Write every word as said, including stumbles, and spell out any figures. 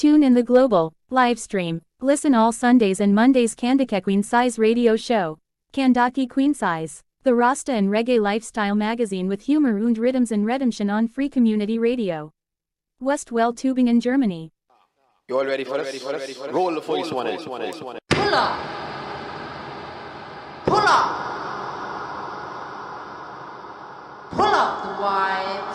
Tune in the global live stream. Listen all Sundays and Mondays Kandake Queen Size Radio Show. Kandake Queen Size. The Rasta and Reggae Lifestyle magazine with humor und rhythms and redemption on Free Community Radio. Westwell Tübingen, Germany. You all ready for this? Roll the voice one is. Pull up. Pull up. Pull up the wide.